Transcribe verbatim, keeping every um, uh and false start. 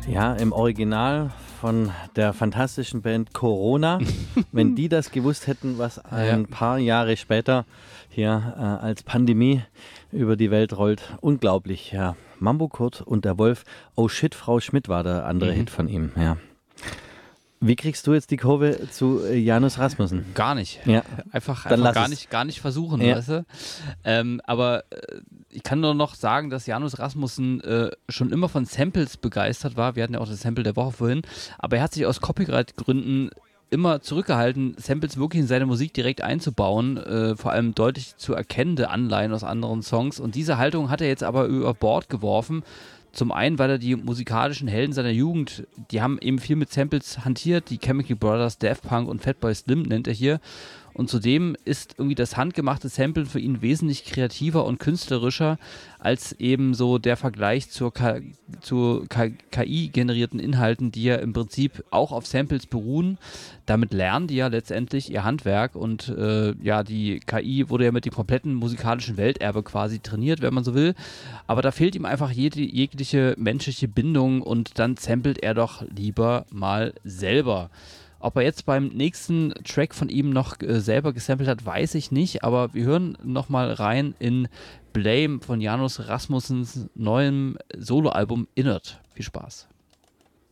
Ja, im Original von der fantastischen Band Corona. Wenn die das gewusst hätten, was ein Ja. paar Jahre später hier äh, als Pandemie über die Welt rollt. Unglaublich, ja. Mambo Kurt und der Wolf. Oh shit, Frau Schmidt war der andere Mhm. Hit von ihm, ja. Wie kriegst du jetzt die Kurve zu äh, Janus Rasmussen? Gar nicht. Ja. Einfach, Dann einfach lass gar es. nicht, gar nicht versuchen, Ja. weißt du? Ähm, aber äh, ich kann nur noch sagen, dass Janus Rasmussen äh, schon immer von Samples begeistert war. Wir hatten ja auch das Sample der Woche vorhin. Aber er hat sich aus Copyright-Gründen immer zurückgehalten, Samples wirklich in seine Musik direkt einzubauen, äh, vor allem deutlich zu erkennende Anleihen aus anderen Songs. Und diese Haltung hat er jetzt aber über Bord geworfen. Zum einen, weil er die musikalischen Helden seiner Jugend, die haben eben viel mit Samples hantiert, die Chemical Brothers, Daft Punk und Fatboy Slim nennt er hier. Und zudem ist irgendwie das handgemachte Sample für ihn wesentlich kreativer und künstlerischer als eben so der Vergleich zur K- zu K I-generierten Inhalten, die ja im Prinzip auch auf Samples beruhen. Damit lernen die ja letztendlich ihr Handwerk und äh, ja, die K I wurde ja mit dem kompletten musikalischen Welterbe quasi trainiert, wenn man so will. Aber da fehlt ihm einfach jede, jegliche menschliche Bindung und dann samplet er doch lieber mal selber. Ob er jetzt beim nächsten Track von ihm noch äh, selber gesampelt hat, weiß ich nicht, aber wir hören nochmal rein in Blame von Janus Rasmussens neuem Soloalbum Innert. Viel Spaß.